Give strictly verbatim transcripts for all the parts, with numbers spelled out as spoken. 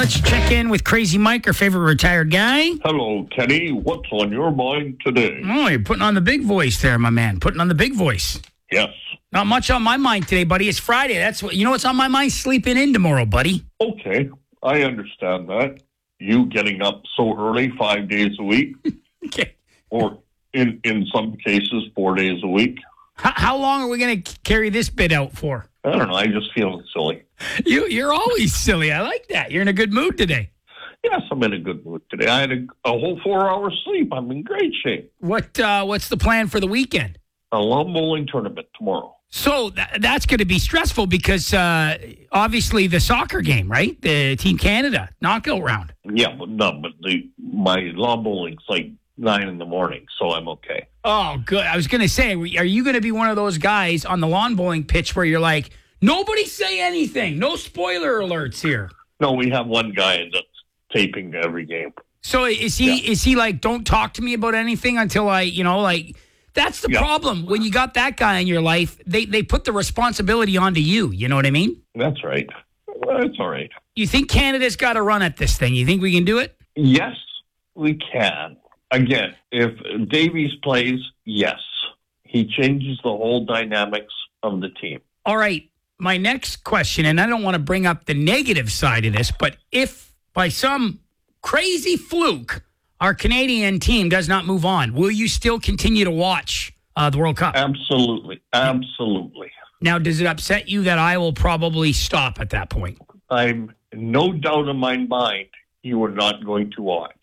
Let's check in with Crazy Mike, our favorite retired guy. Hello, Kenny. What's on your mind today? Oh, you're putting on the big voice there, my man. Putting on the big voice. Yes. Not much on my mind today, buddy. It's Friday. That's what you know. What's on my mind? Sleeping in tomorrow, buddy. Okay, I understand that. You getting up so early, five days a week, Okay. or in in some cases, four days a week. How, how long are we going to carry this bit out for? I don't know. I just feel silly. You, you're always silly. I like that. You're in a good mood today. Yes, I'm in a good mood today. I had a, a whole four hours sleep. I'm in great shape. What uh, What's the plan for the weekend? A lawn bowling tournament tomorrow. So th- that's going to be stressful because uh, obviously the soccer game, right? The Team Canada knockout round. Yeah, but no, but the my lawn bowling's like nine in the morning, so I'm okay. Oh, good. I was going to say, are you going to be one of those guys on the lawn bowling pitch where you're like, nobody say anything, no spoiler alerts here? No, we have one guy that's taping every game. So is he? Yeah. Is he like, don't talk to me about anything until I, you know, like. That's the yeah. problem. When you got that guy in your life, they, they put the responsibility onto you. You know what I mean? That's right. That's all right. You think Canada's got to run at this thing? You think we can do it? Yes, we can. Again, if Davies plays, yes. He changes the whole dynamics of the team. All right. My next question, and I don't want to bring up the negative side of this, but if by some crazy fluke our Canadian team does not move on, will you still continue to watch uh, the World Cup? Absolutely. Absolutely. Now, does it upset you that I will probably stop at that point? I'm no doubt in my mind you are not going to watch.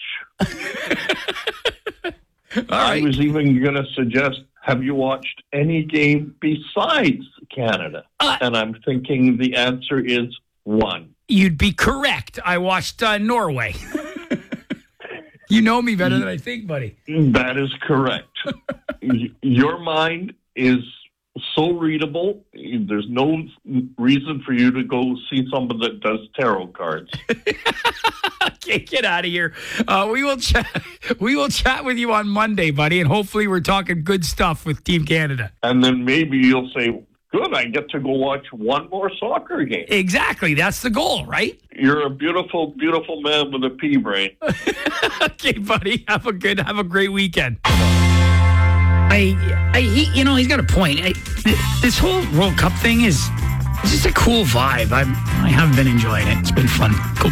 All right. I was even going to suggest, have you watched any game besides Canada? Uh, and I'm thinking the answer is one. You'd be correct. I watched uh, Norway. You know me better than I think, buddy. That is correct. Your mind is so readable. There's no reason for you to go see someone that does tarot cards. Okay, get out of here. Uh, we will chat. We will chat with you on Monday, buddy, and hopefully we're talking good stuff with Team Canada. And then maybe you'll say, good, I get to go watch one more soccer game. Exactly. That's the goal, right? You're a beautiful, beautiful man with a pea brain. Okay, buddy. Have a good, have a great weekend. I, I, he, you know, he's got a point. I, this whole World Cup thing is just a cool vibe. I, I have been enjoying it. It's been fun. Go